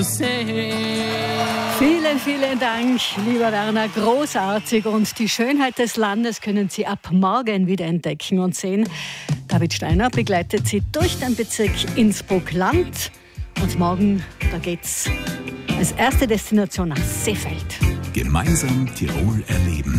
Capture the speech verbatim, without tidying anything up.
Vielen, vielen Dank, lieber Werner. Großartig. Und die Schönheit des Landes können Sie ab morgen wieder entdecken und sehen. David Steiner begleitet Sie durch den Bezirk Innsbruck-Land. Und morgen, da geht's als erste Destination nach Seefeld. Gemeinsam Tirol erleben.